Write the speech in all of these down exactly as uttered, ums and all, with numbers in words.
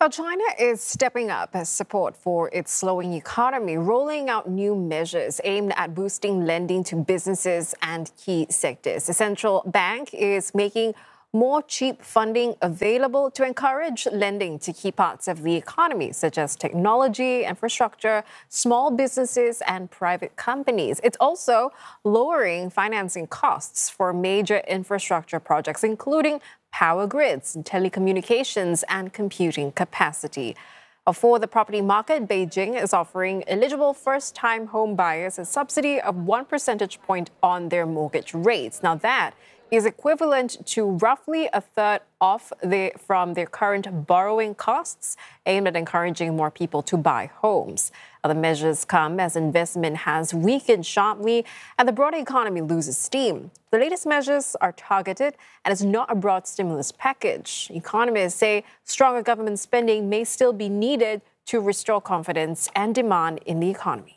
Now, China is stepping up as support for its slowing economy, rolling out new measures aimed at boosting lending to businesses and key sectors. The central bank is making more cheap funding available to encourage lending to key parts of the economy, such as technology, infrastructure, small businesses, and private companies. It's also lowering financing costs for major infrastructure projects, including power grids, telecommunications, and computing capacity. For the property market, Beijing is offering eligible first-time home buyers a subsidy of one percentage point on their mortgage rates. Now, that is equivalent to roughly a third off the, from their current borrowing costs, aimed at encouraging more people to buy homes. Other measures come as investment has weakened sharply and the broader economy loses steam. The latest measures are targeted and is not a broad stimulus package. Economists say stronger government spending may still be needed to restore confidence and demand in the economy.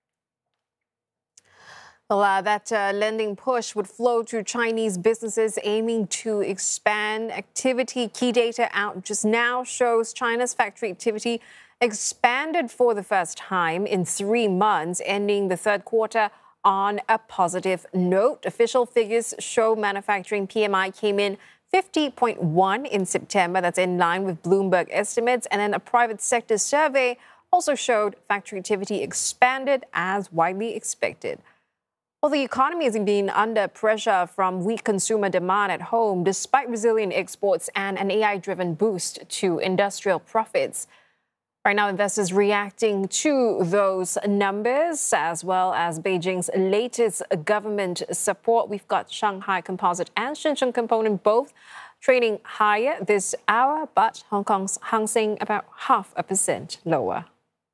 Well, uh, that uh, lending push would flow to Chinese businesses aiming to expand activity. Key data out just now shows China's factory activity expanded for the first time in three months, ending the third quarter on a positive note. Official figures show manufacturing P M I came in fifty point one in September. That's in line with Bloomberg estimates. And then a private sector survey also showed factory activity expanded as widely expected. Well, the economy is being under pressure from weak consumer demand at home, despite resilient exports and an A I-driven boost to industrial profits. Right now, investors reacting to those numbers, as well as Beijing's latest government support. We've got Shanghai Composite and Shenzhen Component both trading higher this hour, but Hong Kong's Hang Seng about half a percent lower.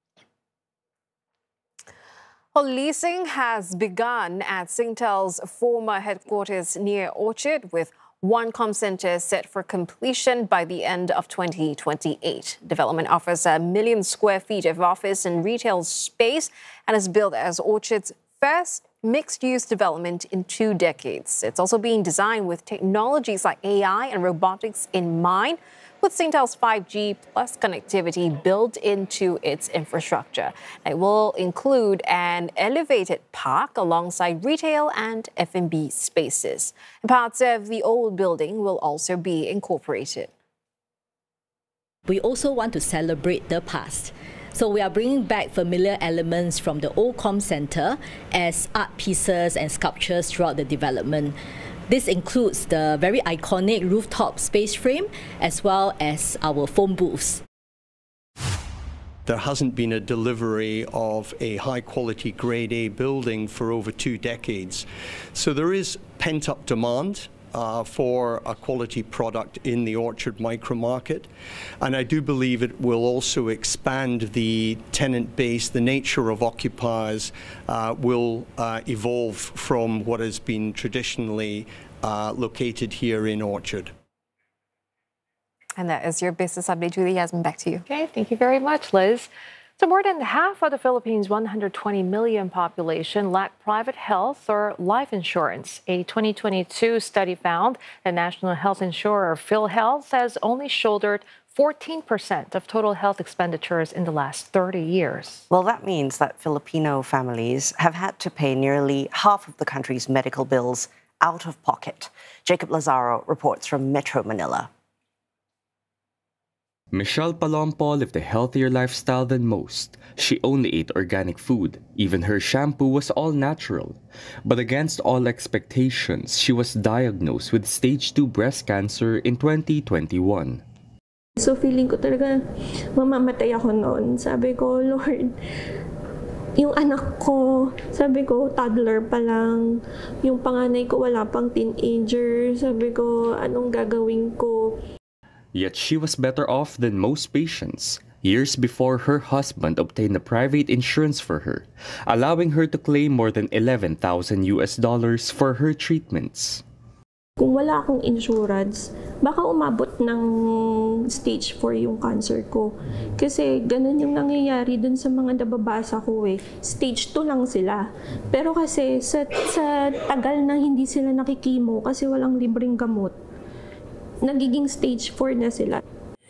Well, leasing has begun at Singtel's former headquarters near Orchard, with one Comcentre set for completion by the end of twenty twenty-eight. Development offers a million square feet of office and retail space and is built as Orchard's first mixed-use development in two decades. It's also being designed with technologies like A I and robotics in mind, with Singtel's five G plus connectivity built into its infrastructure. It will include an elevated park alongside retail and F and B spaces. And parts of the old building will also be incorporated. We also want to celebrate the past. So we are bringing back familiar elements from the old Comcentre as art pieces and sculptures throughout the development. This includes the very iconic rooftop space frame as well as our phone booths. There hasn't been a delivery of a high-quality Grade A building for over two decades. So there is pent-up demand uh, for a quality product in the Orchard micro-market. And I do believe it will also expand the tenant base. The nature of occupiers uh, will uh, evolve from what has been traditionally uh, located here in Orchard. And that is your business update. Julie Yasmin, back to you. Okay, thank you very much, Liz. So more than half of the Philippines' one hundred twenty million population lack private health or life insurance. A twenty twenty-two study found the national health insurer PhilHealth has only shouldered fourteen percent of total health expenditures in the last thirty years. Well, that means that Filipino families have had to pay nearly half of the country's medical bills out of pocket. Jacob Lazaro reports from Metro Manila. Michelle Palompo lived a healthier lifestyle than most. She only ate organic food. Even her shampoo was all natural. But against all expectations, she was diagnosed with stage two breast cancer in twenty twenty-one. So feeling ko talaga mamamatay ako noon. Sabi ko, Lord, yung anak ko, sabi ko, toddler pa lang. Yung panganay ko wala pang teenager. Sabi ko, anong gagawin ko? Yet she was better off than most patients. Years before, her husband obtained a private insurance for her, allowing her to claim more than eleven thousand U S dollars for her treatments. Kung wala akong insurance, baka umabot ng stage four yung cancer ko. Kasi ganun yung nangyayari dun sa mga nababasa ko eh. Stage two lang sila. Pero kasi sa, sa tagal na hindi sila nakikimo kasi walang libreng gamot, nagiging stage four na sila.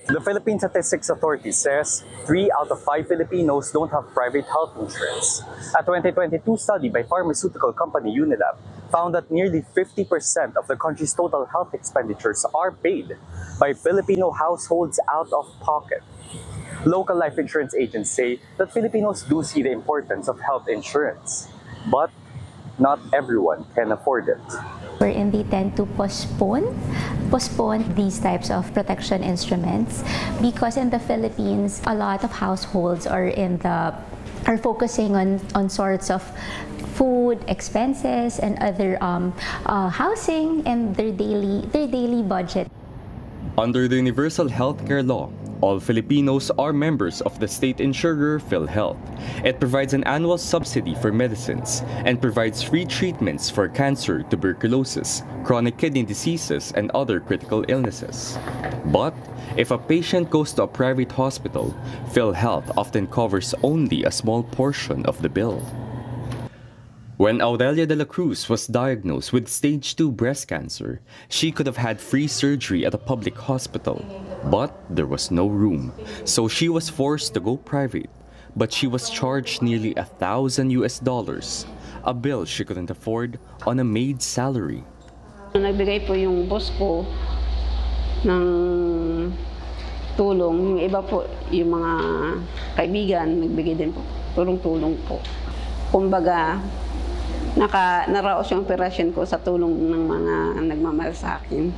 The Philippine Statistics Authority says three out of five Filipinos don't have private health insurance. A twenty twenty-two study by pharmaceutical company Unilab found that nearly fifty percent of the country's total health expenditures are paid by Filipino households out of pocket. Local life insurance agents say that Filipinos do see the importance of health insurance, but not everyone can afford it. Wherein they tend to postpone, postpone these types of protection instruments because in the Philippines, a lot of households are in the are focusing on on sorts of food expenses and other um, uh, housing and their daily their daily budget. Under the Universal Healthcare Law, all Filipinos are members of the state insurer PhilHealth. It provides an annual subsidy for medicines and provides free treatments for cancer, tuberculosis, chronic kidney diseases, and other critical illnesses. But if a patient goes to a private hospital, PhilHealth often covers only a small portion of the bill. When Aurelia de la Cruz was diagnosed with stage two breast cancer, she could have had free surgery at a public hospital, but there was no room, so she was forced to go private. But she was charged nearly a thousand U S dollars, a bill she couldn't afford on a maid's salary. Nagbigay po yung boss ko ng tulong, yung iba po yung mga kaibigan nagbigay din po, tulong-tulong po. Kumbaga, Naka, naraos yung operasyon ko sa tulong ng mga nagmamahal sa akin.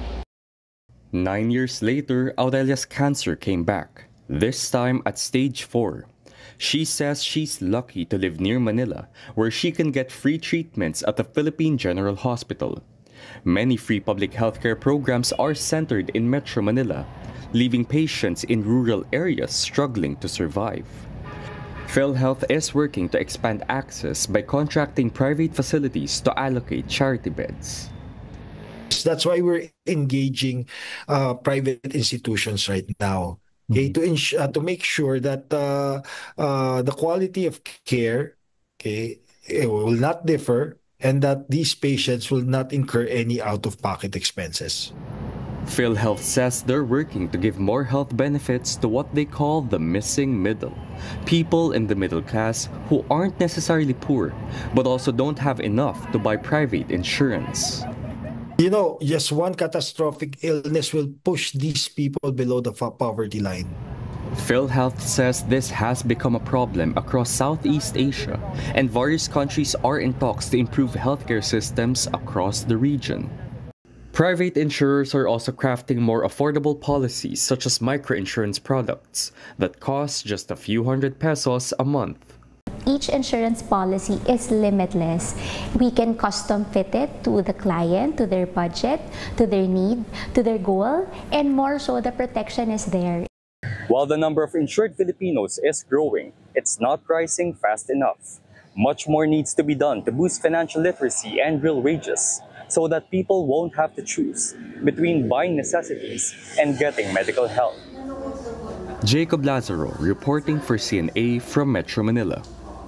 Nine years later, Aurelia's cancer came back, this time at stage four. She says she's lucky to live near Manila, where she can get free treatments at the Philippine General Hospital. Many free public healthcare programs are centered in Metro Manila, leaving patients in rural areas struggling to survive. PhilHealth is working to expand access by contracting private facilities to allocate charity beds. That's why we're engaging uh, private institutions right now, okay, mm-hmm. to ins- uh, to make sure that uh, uh, the quality of care, okay, it will not differ, and that these patients will not incur any out-of-pocket expenses. PhilHealth says they're working to give more health benefits to what they call the missing middle. People in the middle class who aren't necessarily poor, but also don't have enough to buy private insurance. You know, just one catastrophic illness will push these people below the poverty line. PhilHealth says this has become a problem across Southeast Asia, and various countries are in talks to improve healthcare systems across the region. Private insurers are also crafting more affordable policies such as microinsurance products that cost just a few hundred pesos a month. Each insurance policy is limitless. We can custom fit it to the client, to their budget, to their need, to their goal, and more so the protection is there. While the number of insured Filipinos is growing, it's not rising fast enough. Much more needs to be done to boost financial literacy and real wages, so that people won't have to choose between buying necessities and getting medical help. Jacob Lazaro reporting for C N A from Metro Manila.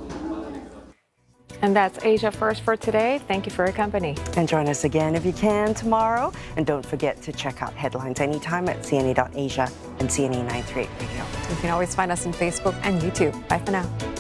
And that's Asia First for today. Thank you for your company. And join us again if you can tomorrow. And don't forget to check out headlines anytime at C N A dot Asia and C N A nine three eight Radio. You can always find us on Facebook and YouTube. Bye for now.